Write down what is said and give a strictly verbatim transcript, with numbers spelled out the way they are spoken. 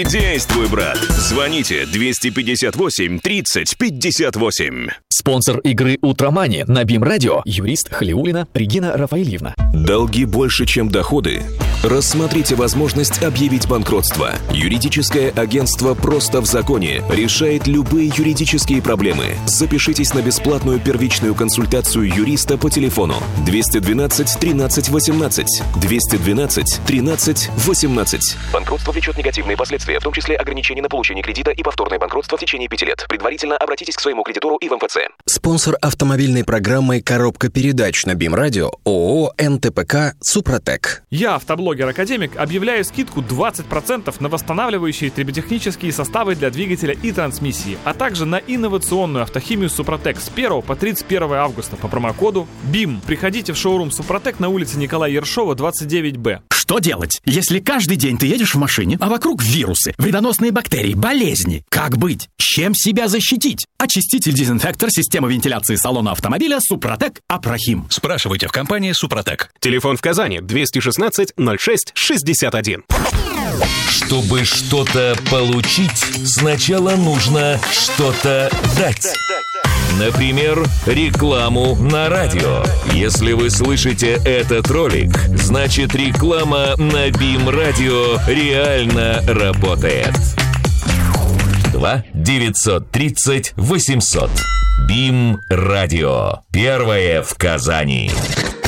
Действуй, брат. Звоните двести пятьдесят восемь тридцать пятьдесят восемь. Спонсор игры «Утромани» на БИМ-радио. Юрист Халиуллина Регина Рафаильевна. Долги больше, чем доходы? Рассмотрите возможность объявить банкротство. Юридическое агентство «Просто в законе» решает любые юридические проблемы. Запишитесь на бесплатную первичную консультацию юриста по телефону двести двенадцать тринадцать восемнадцать. двести двенадцать тринадцать восемнадцать. Банкротство влечет негативные последствия, в том числе ограничения на получение кредита и повторное банкротство в течение пяти лет. Предварительно обратитесь к своему кредитору и в эм эф цэ. Спонсор автомобильной программы «Коробка передач» на БИМ-радио ООО «эн тэ пэ ка Супротек». Я, автоблогер-академик, объявляю скидку двадцать процентов на восстанавливающие триботехнические составы для двигателя и трансмиссии, а также на инновационную автохимию Супротек с первого по тридцать первое августа по промокоду БИМ. Приходите в шоурум Супротек на улице Николая Ершова, двадцать девять бэ. Что делать, если каждый день ты едешь в машине, а вокруг вирусы, вредоносные бактерии, болезни? Как быть? Чем себя защитить? Очиститель-дезинфектор системы вентиляции салона автомобиля Супротек Апрахим. Спрашивайте в компании Супротек. Телефон в Казани двести шестнадцать ноль шесть шестьдесят один. Чтобы что-то получить, сначала нужно что-то дать. Например, рекламу на радио. Если вы слышите этот ролик, значит реклама на БИМ-радио реально работает. два девятьсот тридцать восемьсот. БИМ-радио. Первое в Казани.